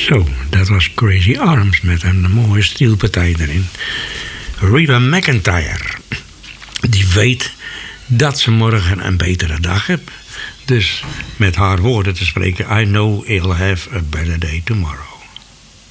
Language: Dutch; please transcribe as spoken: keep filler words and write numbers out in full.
Zo, dat was Crazy Arms met een mooie stielpartij erin. Reba McEntire, die weet dat ze morgen een betere dag heeft. Dus met haar woorden te spreken, I know I'll have a better day tomorrow.